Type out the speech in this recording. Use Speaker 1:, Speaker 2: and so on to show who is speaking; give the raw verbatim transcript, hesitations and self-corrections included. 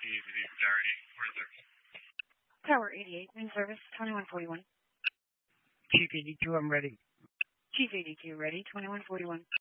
Speaker 1: Easy, sorry. Where's it?
Speaker 2: Tower eighty-eight, in service, twenty-one forty-one.
Speaker 3: Chief eighty-two, I'm ready.
Speaker 2: Chief eighty-two, ready, twenty-one forty-one.